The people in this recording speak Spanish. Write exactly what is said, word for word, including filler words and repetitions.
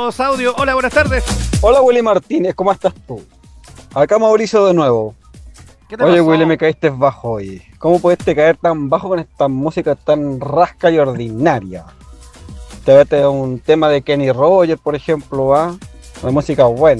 tenemos audio. Hola, buenas tardes. Hola Willy Martínez, ¿cómo estás tú? Acá Mauricio de nuevo. ¿Qué te Oye pasó? Willy, me caíste bajo hoy. ¿Cómo pudiste caer tan bajo con esta música tan rasca y ordinaria? Te vete a un tema de Kenny Rogers, por ejemplo, ¿ah? Una música buena.